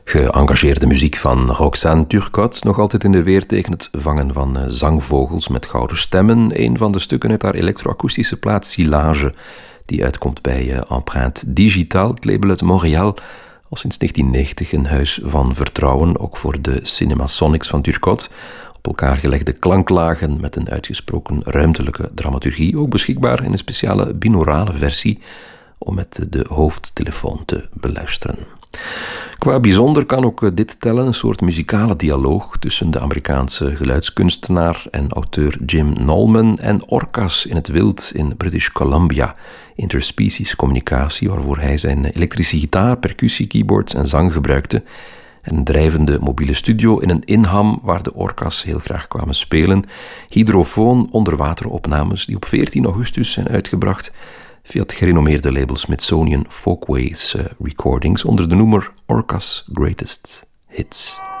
Geëngageerde muziek van Roxane Turcotte, nog altijd in de weer tegen het vangen van zangvogels met gouden stemmen. Een van de stukken uit haar elektroakoestische plaat Silage, die uitkomt bij Empreinte Digitale, het label uit Montreal. Al sinds 1990 een huis van vertrouwen, ook voor de Cinemasonics van Turcotte. Op elkaar gelegde klanklagen met een uitgesproken ruimtelijke dramaturgie, ook beschikbaar in een speciale binaurale versie om met de hoofdtelefoon te beluisteren. Qua bijzonder kan ook dit tellen, een soort muzikale dialoog tussen de Amerikaanse geluidskunstenaar en auteur Jim Nolman en orka's in het wild in British Columbia. Interspecies communicatie, waarvoor hij zijn elektrische gitaar, percussie, keyboards en zang gebruikte. En een drijvende mobiele studio in een inham waar de orka's heel graag kwamen spelen. Hydrofoon onderwateropnames die op 14 augustus zijn uitgebracht via het gerenommeerde label Smithsonian Folkways Recordings onder de noemer Orca's Greatest Hits.